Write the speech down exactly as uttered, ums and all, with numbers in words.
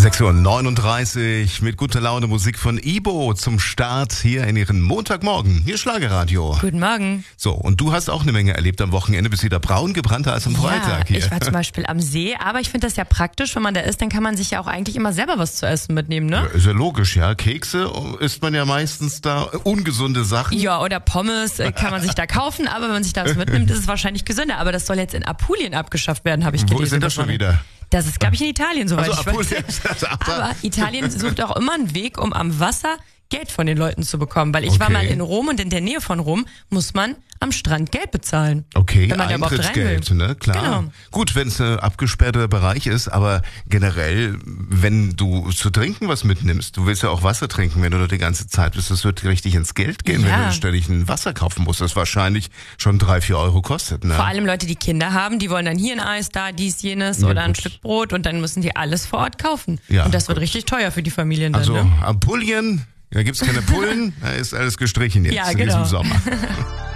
sechs Uhr neununddreißig mit guter Laune Musik von Ibo zum Start hier in Ihren Montagmorgen. Hier Schlagerradio. Guten Morgen. So, und du hast auch eine Menge erlebt am Wochenende, bist wieder braun gebrannter als am Ja, Freitag hier. ich war zum Beispiel am See, aber ich finde das ja praktisch, wenn man da ist, dann kann man sich ja auch eigentlich immer selber was zu essen mitnehmen, ne? Ja, ist ja logisch, ja. Kekse isst man ja meistens da, ungesunde Sachen. Ja, oder Pommes äh, kann man sich da kaufen, aber wenn man sich da was mitnimmt, ist es wahrscheinlich gesünder. Aber das soll jetzt in Apulien abgeschafft werden, habe ich gelesen. Wo ist denn das schon wieder? Das ist, glaube ich, in Italien, soweit Also, ich Apulien, weiß. also, Aber Italien sucht auch immer einen Weg, um am Wasser Geld von den Leuten zu bekommen. Weil ich Okay. war mal in Rom und in der Nähe von Rom muss man am Strand Geld bezahlen. Okay, wenn man da überhaupt rein Eintrittsgeld, will. ne? Klar. Genau. Gut, wenn es ein abgesperrter Bereich ist, aber generell, wenn du zu trinken was mitnimmst, du willst ja auch Wasser trinken, wenn du da die ganze Zeit bist, das wird richtig ins Geld gehen, Ja. wenn du ständig ein Wasser kaufen musst, das wahrscheinlich schon drei, vier Euro kostet, ne? Vor allem Leute, die Kinder haben, die wollen dann hier ein Eis, da dies, jenes Ja, oder ein gut. Stück Brot und dann müssen die alles vor Ort kaufen. Ja, und das wird gut. richtig teuer für die Familien dann, Also ne? Apulien, da gibt's keine Pullen, da ist alles gestrichen jetzt Ja, in genau. diesem Sommer.